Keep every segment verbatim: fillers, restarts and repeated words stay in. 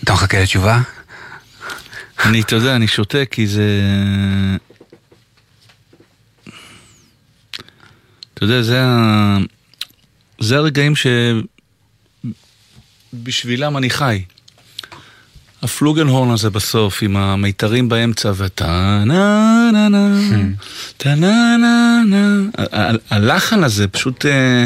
אתה מחכה לתשובה? אני, אתה יודע, אני שותה כי זה... אתה יודע, זה ה... זה הרגעים שבשבילם אני חי. הפלוגנהורן הזה בסוף, עם המיתרים באמצע, ואתה נה נה נה, אתה נה נה נה. הלחן הזה פשוט...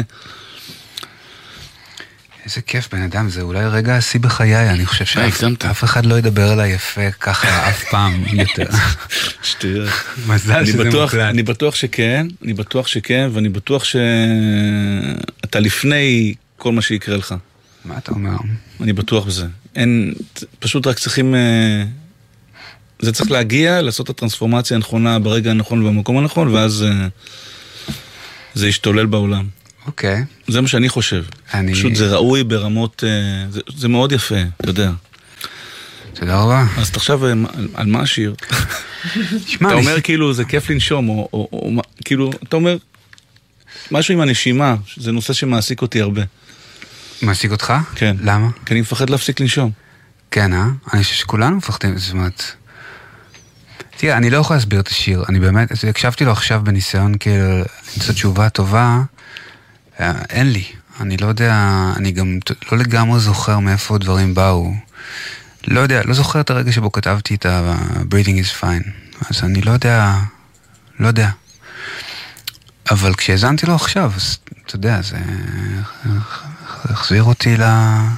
איזה כיף, בן אדם, זה אולי רגע השיא בחיי, אני חושב שאף אחד לא ידבר אליי יפה ככה אף פעם יותר. שטויות. מזל שזה מוקלט. אני בטוח שכן, אני בטוח שכן, ואני בטוח שאתה לפני כל מה שיקרה לך. מה אתה אומר? אני בטוח בזה. אין, פשוט רק צריכים, זה צריך להגיע, לעשות את הטרנספורמציה הנכונה ברגע הנכון ובמקום הנכון, ואז זה ישתולל בעולם. אוקיי. זה מה שאני חושב. אני... פשוט זה ראוי ברמות, זה, זה מאוד יפה, אתה יודע. תודה רבה. אז תחשב על, על מה השיר. אתה אומר כאילו זה כיף לנשום, או, או, או, או כאילו, אתה אומר משהו עם הנשימה, זה נושא שמעסיק אותי הרבה. מעסיק אותך? כן. למה? כי אני מפחד להפסיק לנשום. כן, אה? אני חושב שכולנו מפחדים, זאת אומרת... תראה, אני לא יכול להסביר את השיר, אני באמת, הקשבתי לו עכשיו בניסיון כאילו למצוא תשובה טובה, אין לי, אני לא יודע, אני גם לא לגמרי זוכר מאיפה דברים באו, לא יודע, לא זוכר את הרגע שבו כתבתי את ה-Breathing is fine, אז אני לא יודע, לא יודע, אבל כשהזנתי לו עכשיו, אז אתה יודע, זה החזיר אותי ל...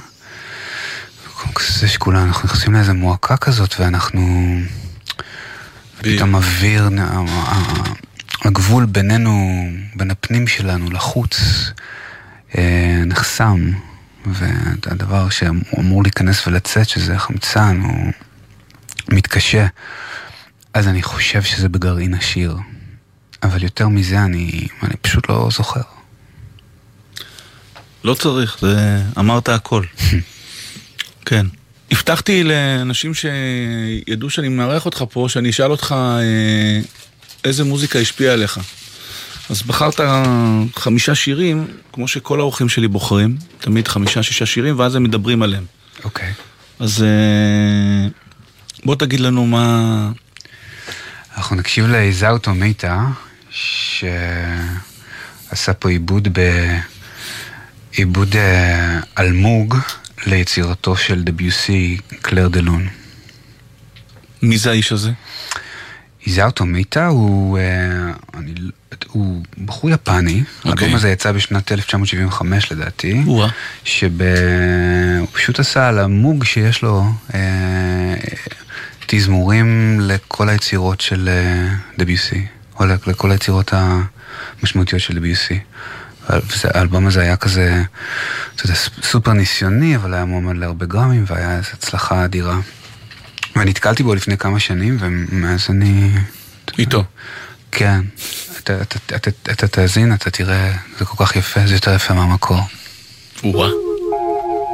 זה שכולה, אנחנו נכנסים לאיזה מועקה כזאת, ואנחנו פתאום אוויר, הגבול בינינו, בין הפנים שלנו, לחוץ, נחסם, והדבר שאמור להיכנס ולצאת, שזה חמצן, הוא מתקשה. אז אני חושב שזה בגרעין השיר. אבל יותר מזה אני, אני פשוט לא זוכר. לא צריך, זה... אמרת הכל. כן. הבטחתי לאנשים שידעו שאני מארח אותך פה, שאני אשאל אותך איזה מוזיקה השפיעה עליך. אז בחרת חמישה שירים, כמו שכל האורחים שלי בוחרים, תמיד חמישה, שישה שירים, ואז הם מדברים עליהם. אוקיי. אז בוא תגיד לנו מה... אנחנו נקשיב לאיזאו טומיטה, שעשה פה עיבוד ב... עיבוד אלמוג ליצירתו של דביוסי, קלר דה לון. מי זה האיש הזה? איזאו טומיטה הוא, אני, הוא בחור יפני, okay. האלבום הזה יצא בשנת אלף תשע מאות שבעים וחמש לדעתי, ווא. שהוא פשוט עשה על המוג שיש לו אה, תזמורים לכל היצירות של דביוסי, או לכל היצירות המשמעותיות של דביוסי. האלבום הזה היה כזה, אתה יודע, סופר ניסיוני, אבל היה מועמד להרבה גרמים, והיה איזו הצלחה אדירה. ונתקלתי בו לפני כמה שנים, ומאז אני... איתו. כן. אתה תאזין, אתה תראה, זה כל כך יפה, זה יותר יפה מהמקור. וואו.